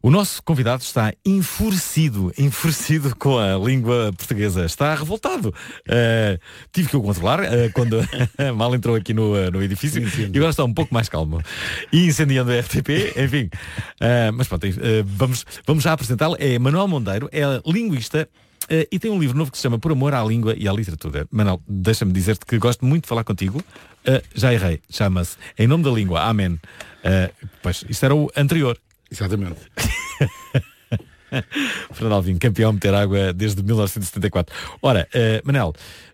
O nosso convidado está enfurecido com a língua portuguesa. Está revoltado. Tive que o controlar quando mal entrou aqui no edifício. E agora está um pouco mais calmo. E incendiando a RTP, enfim. Mas pronto, vamos já apresentá-lo. É Manuel Monteiro, é linguista. E tem um livro novo que se chama Por Amor à Língua e à Literatura. Manuel, deixa-me dizer-te que gosto muito de falar contigo. Já errei, chama-se Em Nome da Língua, Amém. Pois, isto era o anterior. Exatamente. Fernando Alvim, campeão a meter água desde 1974. Ora, Manel,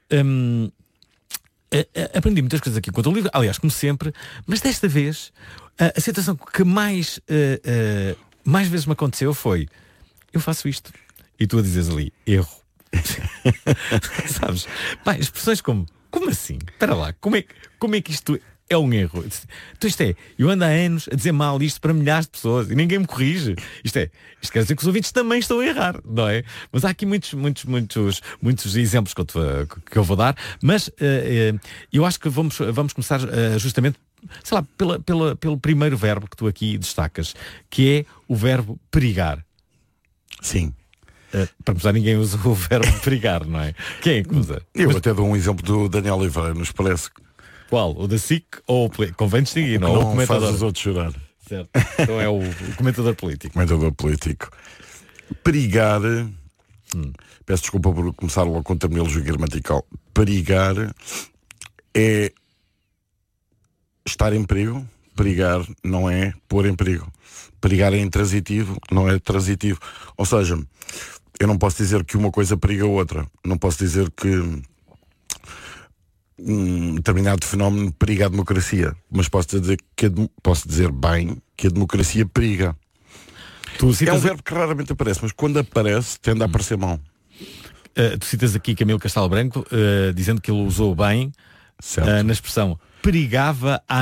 aprendi muitas coisas aqui quanto ao livro, aliás, como sempre, mas desta vez a situação que mais vezes me aconteceu foi: eu faço isto e tu a dizes ali, erro. Sabes? Pá, expressões como assim? Espera lá, como é que isto é um erro? Então eu ando há anos a dizer mal isto para milhares de pessoas e ninguém me corrige. Isto quer dizer que os ouvintes também estão a errar, não é? Mas há aqui muitos exemplos que eu vou dar, mas eu acho que vamos começar justamente, sei lá, pelo primeiro verbo que tu aqui destacas, que é o verbo perigar. Sim. Para começar, ninguém usa o verbo perigar, não é? Quem é que usa? Eu até dou um exemplo do Daniel Oliveira, nos parece. Qual? O da SIC ou o convém distinguir, não? O comentador. Faz os outros chorar. Certo. Então é o comentador político. Comentador político. Perigar, peço desculpa por começar logo com terminologia gramatical. Perigar é estar em perigo. Perigar não é pôr em perigo. Perigar é intransitivo, não é transitivo. Ou seja, eu não posso dizer que uma coisa periga a outra. Não posso dizer que um determinado fenómeno periga a democracia, mas posso dizer bem que a democracia periga. É um verbo que raramente aparece, mas quando aparece tende a aparecer mal. Tu citas aqui Camilo Castelo Branco dizendo que ele usou bem na expressão perigava a